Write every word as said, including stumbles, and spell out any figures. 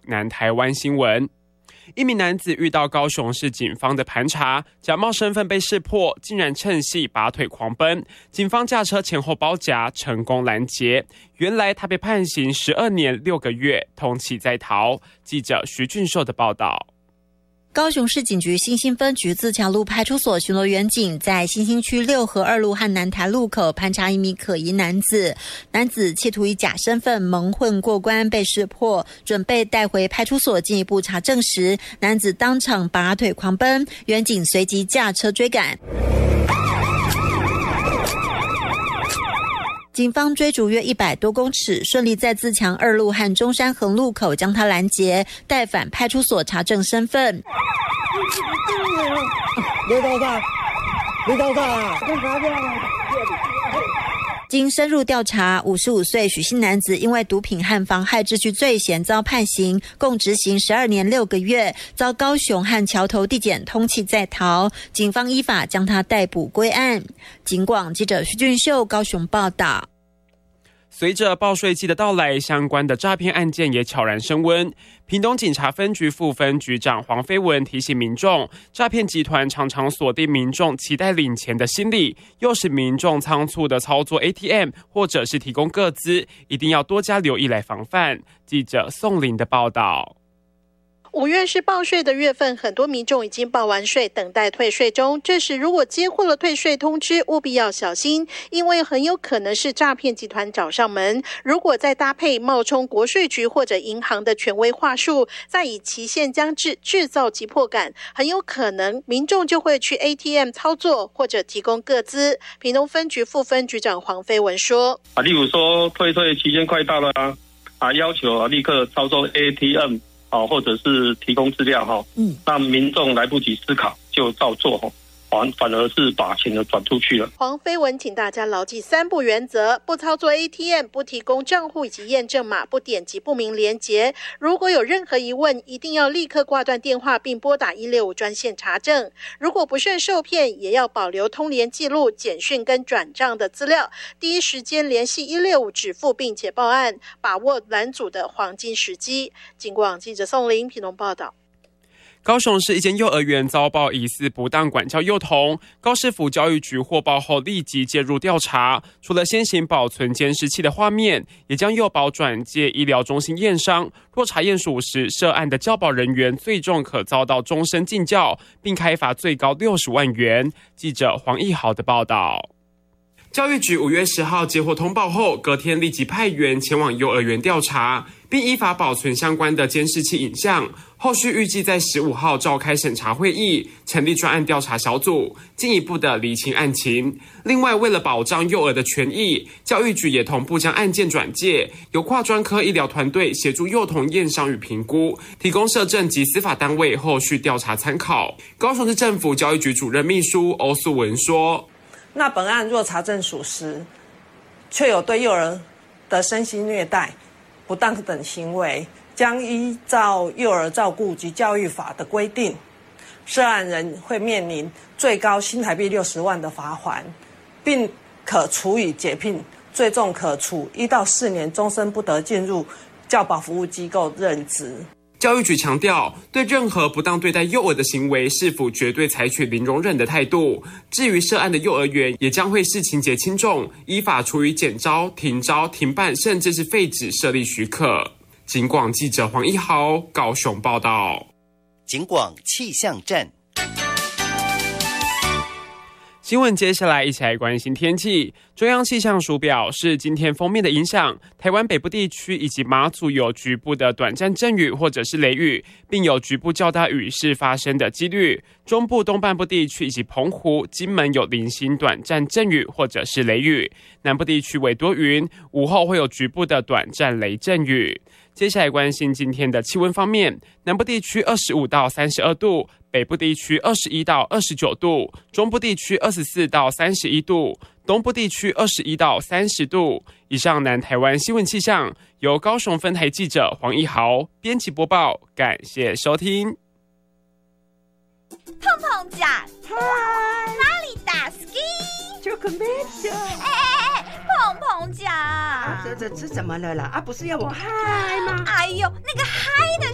南台湾新闻。一名男子遇到高雄市警方的盘查，假冒身份被识破，竟然趁隙拔腿狂奔。警方驾车前后包夹，成功拦截。原来他被判刑十二年六个月，通缉在逃。记者徐俊寿的报道。 高雄市警局新兴分局自强路派出所巡逻员警在新兴区六合二路和南台路口盘查一名可疑男子，男子企图以假身份蒙混过关，被识破，准备带回派出所进一步查证时，男子当场拔腿狂奔，员警随即驾车追赶。警方追逐约一百多公尺，顺利在自强二路和中山横路口将他拦截，带返派出所查证身份。 你搞啥？你搞啥？ 经深入调查，五十五岁许姓男子因为毒品和妨害秩序罪嫌遭判刑，共执行十二年六个月，遭高雄和桥头地检通缉在逃。警方依法将他逮捕归案。警广记者徐俊秀高雄报道。 随着报税季的到来，相关的诈骗案件也悄然升温。屏东警察分局副分局长黄飞文提醒民众，诈骗集团常常锁定民众期待领钱的心理，诱使民众仓促的操作 A T M 或者是提供个资，一定要多加留意来防范。记者宋林的报道。 五月是报税的月份，很多民众已经报完税，等待退税中。这时如果接获了退税通知，务必要小心，因为很有可能是诈骗集团找上门。如果再搭配冒充国税局或者银行的权威话术，再以期限将至制造急迫感，很有可能民众就会去 A T M 操作或者提供个资。屏东分局副分局长黄飞文说： 啊，例如说退税期间快到了啊，啊要求啊立刻操作 A T M。哦，或者是提供资料哈，嗯，让民众来不及思考就照做哈，反反而是把钱呢转出去了。 黄飞文请大家牢记三不原则：不操作 A T M， 不提供账户以及验证码，不点击不明连结。如果有任何疑问，一定要立刻挂断电话，并拨打一六五专线查证。如果不慎受骗，也要保留通联记录、简讯跟转账的资料，第一时间联系一六五止付，并且报案，把握拦阻的黄金时机。警广记者宋林屏东报道。 高雄市一间幼儿园遭报疑似不当管教幼童，高市府教育局获报后立即介入调查，除了先行保存监视器的画面，也将幼保转介医疗中心验伤，若查验属实，涉案的教保人员最重可遭到终身禁教，并开罚最高六十万元。记者黄义豪的报道。教育局五月十号接获通报后，隔天立即派员前往幼儿园调查，并依法保存相关的监视器影像。后续预计在十五号召开审查会议，成立专案调查小组，进一步的厘清案情。另外，为了保障幼儿的权益，教育局也同步将案件转介，由跨专科医疗团队协助幼童验伤与评估，提供社政及司法单位后续调查参考。高雄市政府教育局主任秘书欧素文说： 那本案若查证属实，确有对幼儿的身心虐待、不当等行为，将依照幼儿照顾及教育法的规定，涉案人会面临最高新台币六十万的罚锾，并可处以解聘，最重可处一到四年终身不得进入教保服务机构任职。 教育局强调，对任何不当对待幼儿的行为，是否绝对采取零容忍的态度。至于涉案的幼儿园，也将会视情节轻重，依法处以减招、停招、停办，甚至是废止设立许可。警广记者黄一豪高雄报道。 警广气象站。 新闻接下来一起来关心天气。中央气象署表示，今天锋面的影响，台湾北部地区以及马祖有局部的短暂阵雨或者是雷雨，并有局部较大雨势发生的几率。中部东半部地区以及澎湖、金门有零星短暂阵雨或者是雷雨，南部地区为多云，午后会有局部的短暂雷阵雨。接下来关心今天的气温方面，南部地区二十五到三十二度，北部地区二十一到二十九度，中部地区二十四到三十一度，东部地区二十一到三十度。以上南台湾新闻气象由高雄分台记者黄一豪编辑播报，感谢收听。 碰碰甲，哪里打 ski？ 就个妹子。 哎哎哎，碰碰甲， 啊、这这这怎么了啦？啊，不是要我嗨吗？ 哎呦，那个嗨的